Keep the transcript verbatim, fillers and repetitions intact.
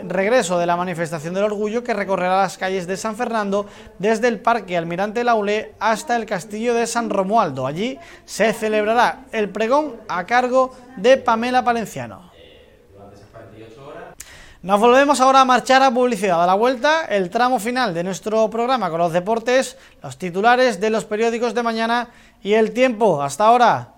regreso de la manifestación del orgullo que recorrerá las calles de San Fernando desde el Parque Almirante Laulé hasta el Castillo de San Romualdo. Allí se celebrará el pregón a cargo de Pamela Palenciano. Nos volvemos ahora a marchar a publicidad. A la vuelta, el tramo final de nuestro programa con los deportes, los titulares de los periódicos de mañana y el tiempo. Hasta ahora.